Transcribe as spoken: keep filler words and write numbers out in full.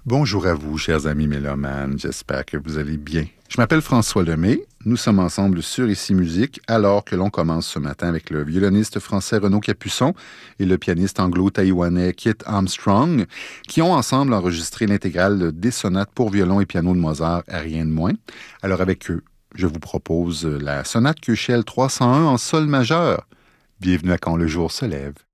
Bonjour à vous, chers amis mélomanes. J'espère que vous allez bien. Je m'appelle François Lemay. Nous sommes ensemble sur Ici Musique, alors que l'on commence ce matin avec le violoniste français Renaud Capuçon et le pianiste anglo-taïwanais Kit Armstrong, qui ont ensemble enregistré l'intégrale des sonates pour violon et piano de Mozart à rien de moins. Alors avec eux, je vous propose la sonate Köchel trois cent un en sol majeur. Bienvenue à Quand le jour se lève.